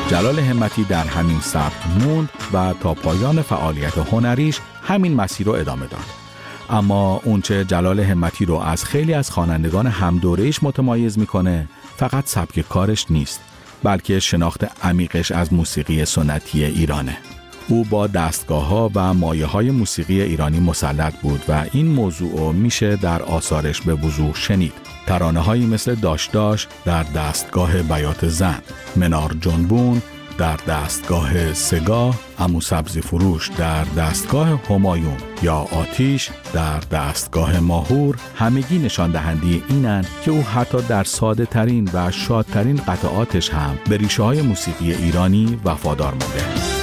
جلال همتی در همین سبک موند و تا پایان فعالیت هنریش همین مسیر رو ادامه داد. اما اونچه جلال همتی رو از خیلی از خوانندگان همدوره‌اش متمایز میکنه فقط سبک کارش نیست، بلکه شناخت عمیقش از موسیقی سنتی ایرانه. او با دستگاه‌ها و مایه‌های موسیقی ایرانی مسلط بود و این موضوع میشه در آثارش به وضوح شنید. ترانه‌هایی مثل داش داش در دستگاه بیات زن، منار جنبون در دستگاه سگاه، عمو سبزی فروش در دستگاه همایون یا آتیش در دستگاه ماهور همگی نشان دهنده اینن که او حتی در ساده ترین و شادترین قطعاتش هم به ریشه های موسیقی ایرانی وفادار مونده.